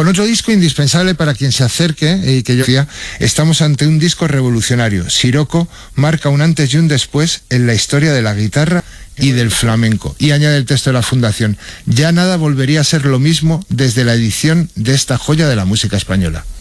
Con otro disco indispensable para quien se acerque, y que yo decía, estamos ante un disco revolucionario. Sirocco marca un antes y un después en la historia de la guitarra y del flamenco. Y añade el texto de la Fundación: ya nada volvería a ser lo mismo desde la edición de esta joya de la música española.